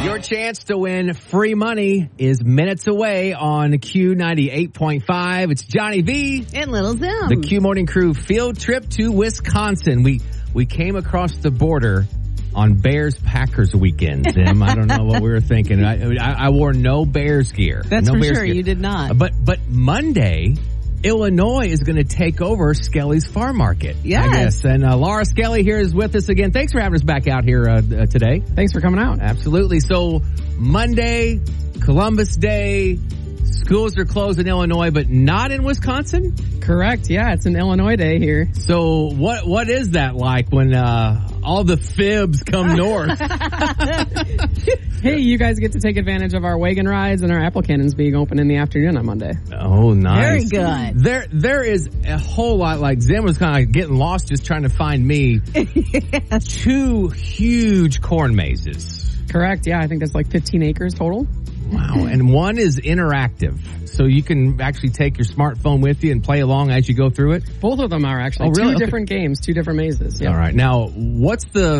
Your chance to win free money is minutes away on Q98.5. It's Johnny V. And Little Zim. The Q Morning Crew field trip to Wisconsin. We came across the border on Bears-Packers weekend, Zim. I don't know what we were thinking. I wore no Bears gear. That's no for Bears sure. gear. You did not. But Monday, Illinois is going to take over Skelly's Farm Market. Yes. I guess. And Laura Skelly here is with us again. Thanks for having us back out here today. Thanks for coming out. Absolutely. So Monday, Columbus Day, schools are closed in Illinois, but not in Wisconsin? Correct. Yeah, it's an Illinois day here. So what is that like when all the fibs come north? Hey, you guys get to take advantage of our wagon rides and our apple cannons being open in the afternoon on Monday. Oh, nice. Very good. There is a whole lot, like Zim was kind of getting lost just trying to find me. Yes. 2 huge corn mazes. Correct. Yeah, I think that's like 15 acres total. Wow. And one is interactive. So you can actually take your smartphone with you and play along as you go through it. Both of them are actually Oh, really? two different games, 2 different mazes. Yeah. All right. Now, what's the